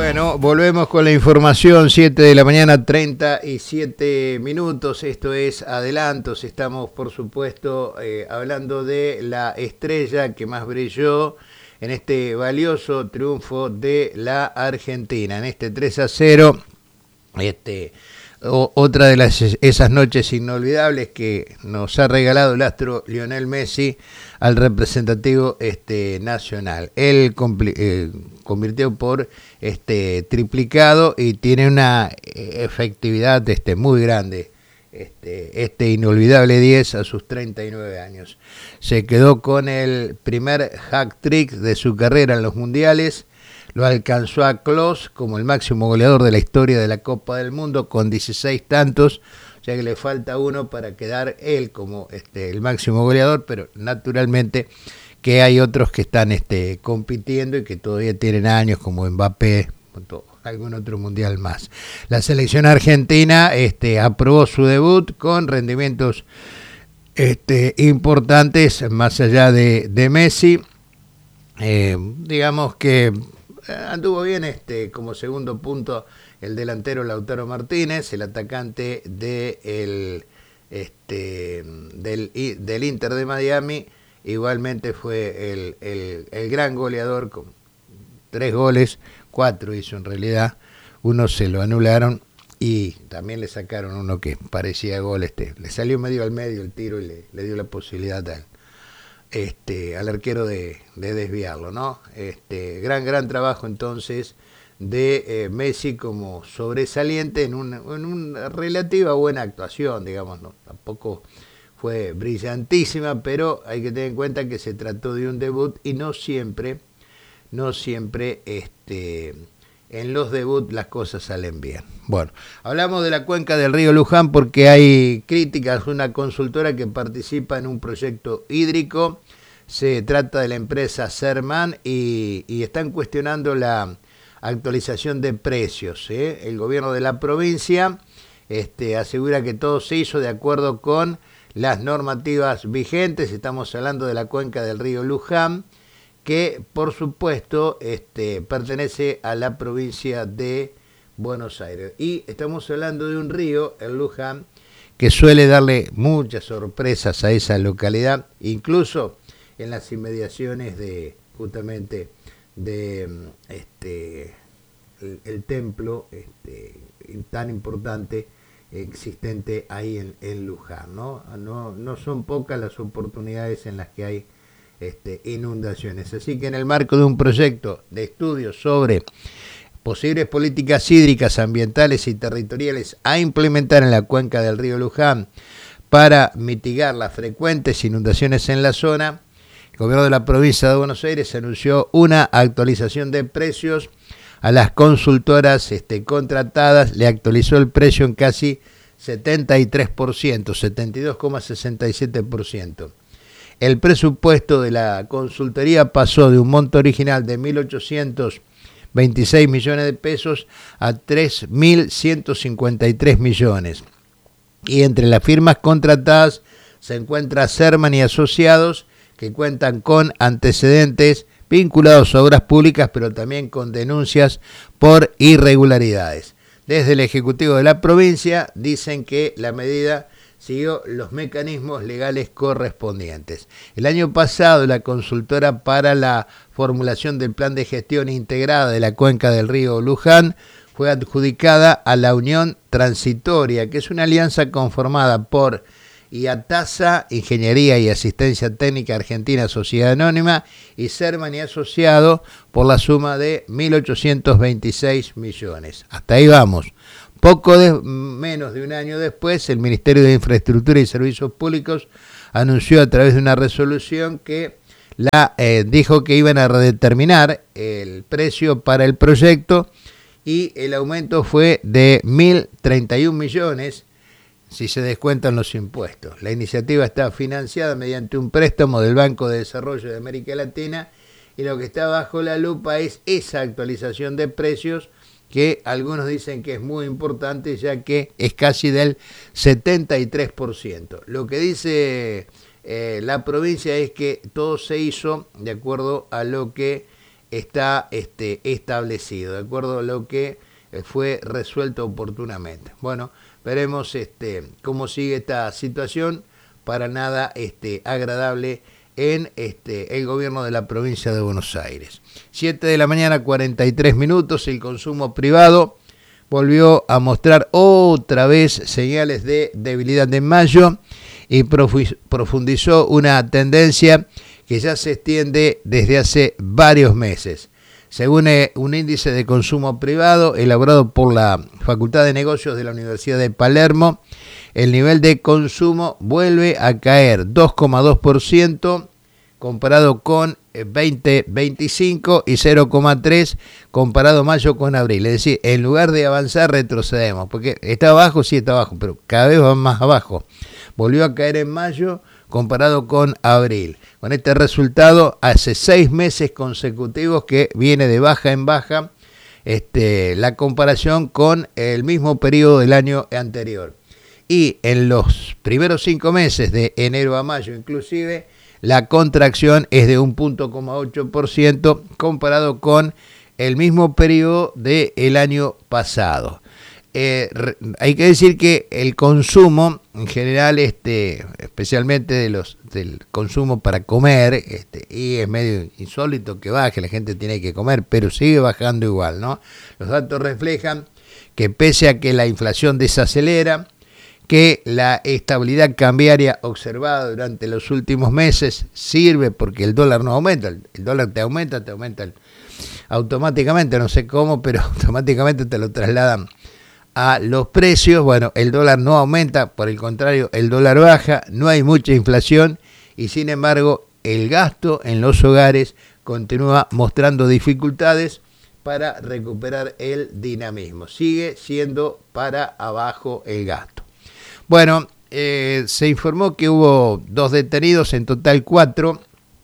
Bueno, volvemos con la información, 7 de la mañana, 37 minutos. Esto es Adelantos. Estamos, por supuesto, hablando de la estrella que más brilló en este valioso triunfo de la Argentina, en este 3-0. Otra de esas noches inolvidables que nos ha regalado el astro Lionel Messi al representativo nacional. Él convirtió por triplicado y tiene una efectividad muy grande. Inolvidable 10 a sus 39 años. Se quedó con el primer hat-trick de su carrera en los mundiales. Lo alcanzó a Klose como el máximo goleador de la historia de la Copa del Mundo con 16 tantos, o sea que le falta uno para quedar él como el máximo goleador, pero naturalmente que hay otros que están compitiendo y que todavía tienen años, como Mbappé, algún otro mundial más. La selección argentina aprobó su debut con rendimientos importantes más allá de Messi. Digamos que anduvo bien como segundo punto el delantero Lautaro Martínez, el atacante del Inter de Miami, igualmente fue el gran goleador con 3 goles, 4 hizo en realidad, uno se lo anularon y también le sacaron uno que parecía gol, le salió medio al medio el tiro y le dio la posibilidad al arquero de desviarlo, ¿no? Gran trabajo entonces de Messi como sobresaliente en una relativa buena actuación, digamos, ¿no? Tampoco fue brillantísima, pero hay que tener en cuenta que se trató de un debut y no siempre en los debuts las cosas salen bien. Bueno, hablamos de la cuenca del río Luján porque hay críticas, una consultora que participa en un proyecto hídrico, se trata de la empresa Serman y están cuestionando la actualización de precios. El gobierno de la provincia asegura que todo se hizo de acuerdo con las normativas vigentes, estamos hablando de la cuenca del río Luján, que por supuesto pertenece a la provincia de Buenos Aires. Y estamos hablando de un río, el Luján, que suele darle muchas sorpresas a esa localidad, incluso en las inmediaciones de justamente de el templo tan importante existente ahí en Luján, ¿no? No son pocas las oportunidades en las que hay inundaciones. Así que en el marco de un proyecto de estudio sobre posibles políticas hídricas, ambientales y territoriales a implementar en la cuenca del río Luján para mitigar las frecuentes inundaciones en la zona, el gobierno de la provincia de Buenos Aires anunció una actualización de precios a las consultoras contratadas, le actualizó el precio en casi 73%, 72,67%. El presupuesto de la consultoría pasó de un monto original de 1.826 millones de pesos a 3.153 millones. Y entre las firmas contratadas se encuentra Serman y Asociados, que cuentan con antecedentes vinculados a obras públicas, pero también con denuncias por irregularidades. Desde el Ejecutivo de la provincia dicen que la medida siguió los mecanismos legales correspondientes. El año pasado, la consultora para la formulación del plan de gestión integrada de la cuenca del río Luján fue adjudicada a la Unión Transitoria, que es una alianza conformada por IATASA, Ingeniería y Asistencia Técnica Argentina Sociedad Anónima, y Serman y Asociado por la suma de 1.826 millones. Hasta ahí vamos. Menos de un año después, el Ministerio de Infraestructura y Servicios Públicos anunció a través de una resolución que dijo que iban a redeterminar el precio para el proyecto y el aumento fue de 1.031 millones si se descuentan los impuestos. La iniciativa está financiada mediante un préstamo del Banco de Desarrollo de América Latina y lo que está bajo la lupa es esa actualización de precios que algunos dicen que es muy importante ya que es casi del 73%. Lo que dice la provincia es que todo se hizo de acuerdo a lo que está establecido, de acuerdo a lo que fue resuelto oportunamente. Bueno, veremos cómo sigue esta situación, para nada agradable en el gobierno de la provincia de Buenos Aires. 7 de la mañana, 43 minutos, el consumo privado volvió a mostrar otra vez señales de debilidad en mayo y profundizó una tendencia que ya se extiende desde hace varios meses. Según un índice de consumo privado elaborado por la Facultad de Negocios de la Universidad de Palermo, el nivel de consumo vuelve a caer 2,2% comparado con 2025 y 0,3% comparado mayo con abril. Es decir, en lugar de avanzar, retrocedemos, porque está abajo, sí está abajo, pero cada vez va más abajo. Volvió a caer en mayo comparado con abril. Con este resultado, hace 6 meses consecutivos que viene de baja en baja la comparación con el mismo periodo del año anterior. Y en los primeros 5 meses, de enero a mayo inclusive, la contracción es de 1,8% comparado con el mismo periodo del año pasado. Hay que decir que el consumo en general, especialmente del consumo para comer, y es medio insólito que baje, la gente tiene que comer, pero sigue bajando igual, ¿no? Los datos reflejan que pese a que la inflación desacelera, que la estabilidad cambiaria observada durante los últimos meses sirve porque el dólar no aumenta, el dólar te aumenta automáticamente, no sé cómo, pero automáticamente te lo trasladan a los precios. Bueno, el dólar no aumenta, por el contrario, el dólar baja, no hay mucha inflación y sin embargo el gasto en los hogares continúa mostrando dificultades para recuperar el dinamismo. Sigue siendo para abajo el gasto. Bueno, se informó que hubo 2 detenidos, en total 4,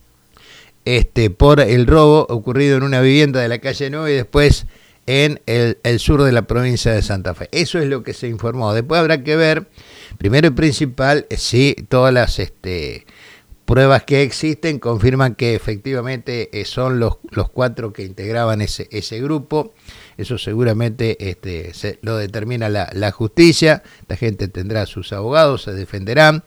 por el robo ocurrido en una vivienda de la calle 9 y después en el sur de la provincia de Santa Fe. Eso es lo que se informó. Después habrá que ver, primero y principal, si todas las pruebas que existen confirman que efectivamente son los 4 que integraban ese grupo. Eso seguramente lo determina la justicia. La gente tendrá sus abogados, se defenderán.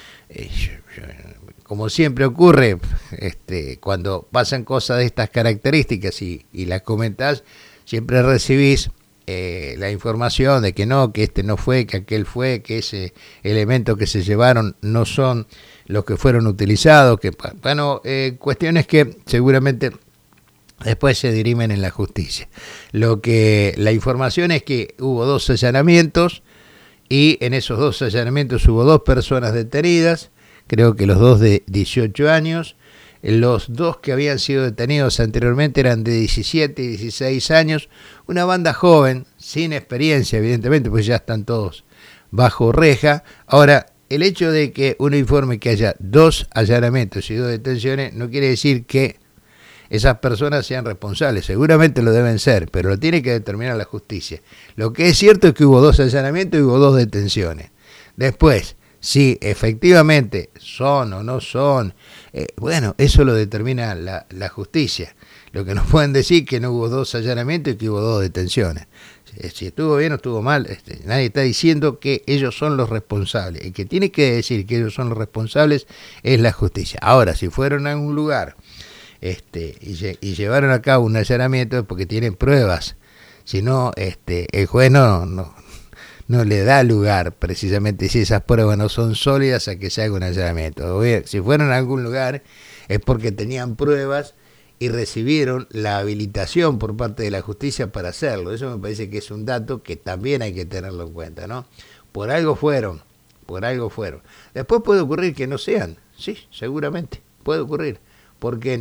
Como siempre ocurre, cuando pasan cosas de estas características y las comentás, siempre recibís la información de que no, que no fue, que aquel fue, que ese elemento que se llevaron no son los que fueron utilizados, cuestiones que seguramente después se dirimen en la justicia. La información es que hubo 2 allanamientos y en esos 2 allanamientos hubo 2 personas detenidas, creo que los 2 de 18 años. Los 2 que habían sido detenidos anteriormente eran de 17 y 16 años, una banda joven, sin experiencia evidentemente, pues ya están todos bajo reja. Ahora, el hecho de que uno informe que haya 2 allanamientos y 2 detenciones no quiere decir que esas personas sean responsables, seguramente lo deben ser, pero lo tiene que determinar la justicia. Lo que es cierto es que hubo 2 allanamientos y hubo 2 detenciones. Después, si efectivamente son o no son, eso lo determina la justicia. Lo que nos pueden decir es que no hubo 2 allanamientos y que hubo 2 detenciones. Si estuvo bien o estuvo mal, nadie está diciendo que ellos son los responsables. El que tiene que decir que ellos son los responsables es la justicia. Ahora, si fueron a un lugar y llevaron a cabo un allanamiento es porque tienen pruebas. Si no, el juez no le da lugar, precisamente si esas pruebas no son sólidas, a que se haga un allanamiento. Si fueron a algún lugar es porque tenían pruebas y recibieron la habilitación por parte de la justicia para hacerlo. Eso me parece que es un dato que también hay que tenerlo en cuenta, ¿no? Por algo fueron. Después puede ocurrir que no sean, sí, seguramente, puede ocurrir, porque